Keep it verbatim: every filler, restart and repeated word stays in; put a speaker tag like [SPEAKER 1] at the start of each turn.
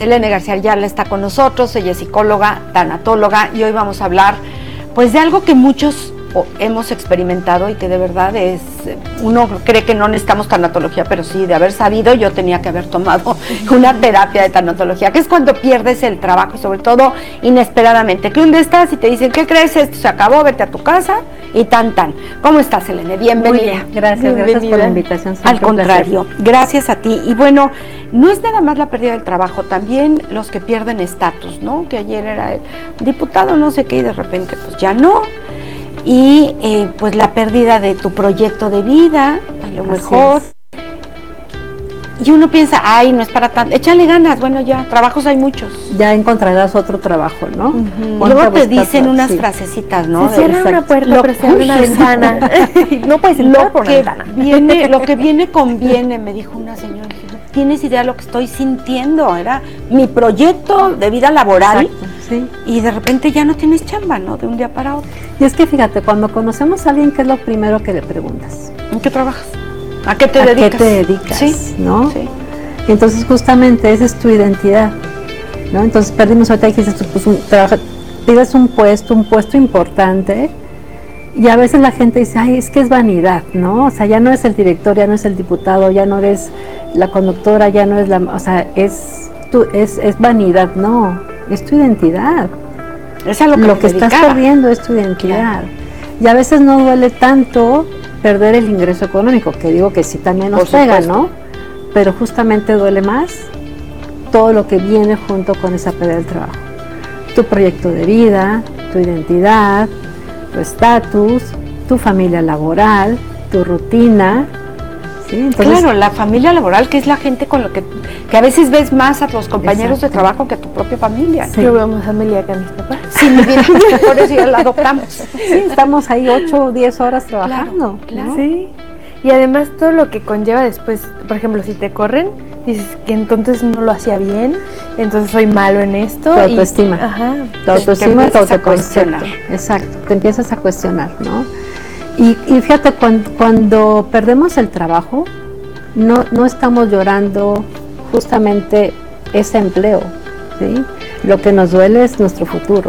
[SPEAKER 1] Selene García Ayala está con nosotros, ella es psicóloga, tanatóloga, y hoy vamos a hablar pues de algo que muchos hemos experimentado y que de verdad es, uno cree que no necesitamos tanatología, pero sí, de haber sabido, yo tenía que haber tomado una terapia de tanatología, que es cuando pierdes el trabajo y sobre todo inesperadamente, que un día estás y te dicen, ¿qué crees? Esto se acabó, vete a tu casa y tan tan. ¿Cómo estás, Selene? Bienvenida.
[SPEAKER 2] Muy bien, gracias,
[SPEAKER 1] Bienvenida.
[SPEAKER 2] gracias por la invitación.
[SPEAKER 1] Al contrario, gracias a ti. Y bueno, no es nada más la pérdida del trabajo, también los que pierden estatus, ¿no? Que ayer era el diputado no sé qué y de repente pues ya no. Y eh, pues la pérdida de tu proyecto de vida, a lo mejor. Y uno piensa, ay, no es para tanto, échale ganas, bueno ya, trabajos hay muchos.
[SPEAKER 2] Ya encontrarás otro trabajo, ¿no?
[SPEAKER 1] Uh-huh. Luego te dicen unas sí. frasecitas, ¿no?
[SPEAKER 3] Se cierra una puerta, pero se abre una ventana. No puedes entrar por una ventana.
[SPEAKER 1] Viene, lo que viene conviene, me dijo una señora. ¿Tienes idea de lo que estoy sintiendo? Era mi proyecto de vida laboral.
[SPEAKER 2] Exacto, sí.
[SPEAKER 1] Y de repente ya no tienes chamba, ¿no? De un día para otro.
[SPEAKER 2] Y es que fíjate, cuando conocemos a alguien, ¿qué es lo primero que le preguntas?
[SPEAKER 1] ¿En qué trabajas? ¿A qué te
[SPEAKER 2] ¿A
[SPEAKER 1] dedicas?
[SPEAKER 2] qué te dedicas?
[SPEAKER 1] Sí,
[SPEAKER 2] ¿no?
[SPEAKER 1] Sí.
[SPEAKER 2] Y entonces justamente esa es tu identidad, ¿no? Entonces perdimos ahorita dijiste, pues un trabajo, pides un puesto, un puesto importante, y a veces la gente dice, ay, es que es vanidad, ¿no? O sea, ya no es el director, ya no es el diputado, ya no eres la conductora, ya no es la, o sea, es tu, es, es vanidad, no, es tu identidad.
[SPEAKER 1] Es a lo que,
[SPEAKER 2] lo que estás perdiendo es tu identidad. Claro. Y a veces no duele tanto perder el ingreso económico, que digo que sí también nos pega, ¿no? Pero justamente duele más todo lo que viene junto con esa pérdida del trabajo. Tu proyecto de vida, tu identidad, tu estatus, tu familia laboral, tu rutina. ¿Sí? Entonces,
[SPEAKER 1] claro, la familia laboral, que es la gente con lo que, que a veces ves más a tus compañeros
[SPEAKER 2] exacto.
[SPEAKER 1] de trabajo que a tu propia familia.
[SPEAKER 2] Sí.
[SPEAKER 3] Yo veo más familia que a mis papás.
[SPEAKER 1] Sí, muy bien, por eso ya la adoptamos.
[SPEAKER 2] Sí, estamos ahí ocho o diez horas trabajando.
[SPEAKER 1] Claro, claro.
[SPEAKER 2] ¿no?
[SPEAKER 3] Sí. Y además todo lo que conlleva después, por ejemplo, si te corren, dices que entonces no lo hacía bien, entonces soy malo en esto.
[SPEAKER 2] Tu autoestima.
[SPEAKER 3] Y, ajá.
[SPEAKER 2] Tu autoestima, tu
[SPEAKER 1] autoconcepto.
[SPEAKER 2] Exacto, te empiezas a cuestionar, ¿no? Y, y fíjate, cuando, cuando perdemos el trabajo, no, no estamos llorando justamente ese empleo, ¿sí? Lo que nos duele es nuestro futuro.